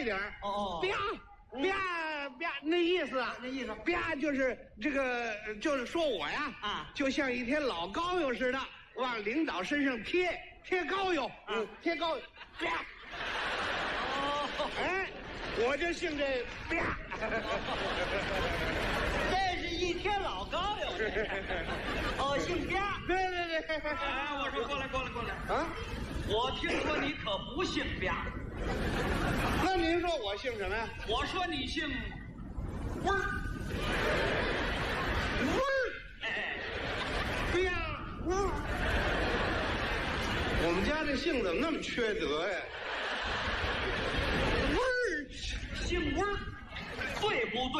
一点。 哦， 啪，那意思啊，啪就是这个，就是说我呀，就像一天老膏药似的，往领导身上贴膏药，贴膏药，啪。 哦， 哎，我就姓这啪。 这是一天老膏药。哦，姓啪。 对。 哎，我说过来啊！ 我听说你可不姓啪。 那您说我姓什么呀？ 我说你姓味儿。 对呀，我们家这姓怎么那么缺德呀？